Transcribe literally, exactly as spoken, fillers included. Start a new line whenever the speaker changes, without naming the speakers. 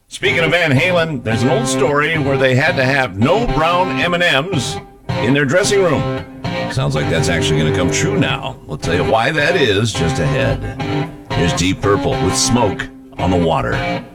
Speaking of Van Halen, there's an old story where they had to have no brown M and M's in their dressing room. Sounds like that's actually going to come true now. We'll tell you why that is just ahead. Here's Deep Purple with Smoke on the Water.